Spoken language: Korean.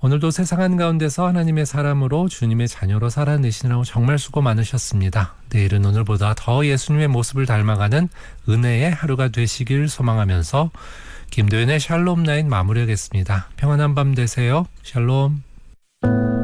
오늘도 세상 한가운데서 하나님의 사람으로 주님의 자녀로 살아내시느라고 정말 수고 많으셨습니다. 내일은 오늘보다 더 예수님의 모습을 닮아가는 은혜의 하루가 되시길 소망하면서 김도연의 샬롬 나인 마무리하겠습니다. 평안한 밤 되세요. 샬롬.